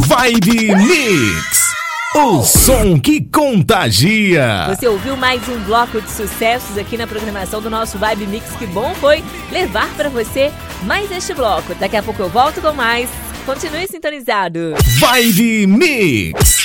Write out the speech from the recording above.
Vibe Mix, o som que contagia. Você ouviu mais um bloco de sucessos aqui na programação do nosso Vibe Mix. Que bom foi levar pra você mais este bloco. Daqui a pouco eu volto com mais. Continue sintonizado. Vibe Mix.